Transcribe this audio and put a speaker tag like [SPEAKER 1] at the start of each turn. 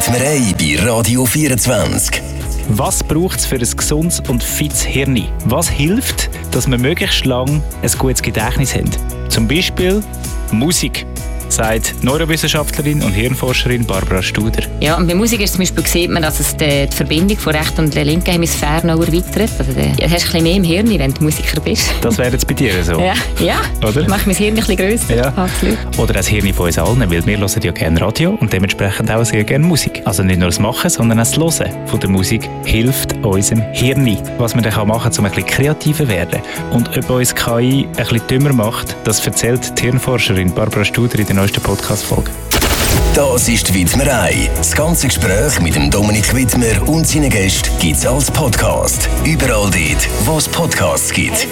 [SPEAKER 1] Widmerei bei Radio 24.
[SPEAKER 2] Was braucht es für ein gesundes und fittes Hirn? Was hilft, dass wir möglichst lange ein gutes Gedächtnis haben? Zum Beispiel Musik, sagt Neurowissenschaftlerin und Hirnforscherin Barbara Studer.
[SPEAKER 3] Ja, und bei Musik ist zum Beispiel sieht man, dass es die Verbindung von rechten und der linken Hemisphäre noch erweitert. Also du hast ein bisschen mehr im Hirn, wenn du Musiker bist.
[SPEAKER 2] Das wäre jetzt bei dir so?
[SPEAKER 3] Ja.
[SPEAKER 2] Oder?
[SPEAKER 3] Macht mein Hirn ein bisschen grösser.
[SPEAKER 2] Ja.
[SPEAKER 3] Absolut.
[SPEAKER 2] Oder das Hirn von uns allen, weil wir hören ja gerne Radio und dementsprechend auch sehr gerne Musik. Also nicht nur das Machen, sondern auch das Hören von der Musik hilft unserem Hirn. Was man dann machen kann, um ein bisschen kreativer zu werden. Und ob uns KI ein bisschen dümmer macht, das erzählt die Hirnforscherin Barbara Studer in der neuesten Podcast-Folge.
[SPEAKER 1] Das ist die Widmerei. Das ganze Gespräch mit dem Dominik Widmer und seinen Gästen gibt es als Podcast. Überall dort, wo es Podcasts gibt.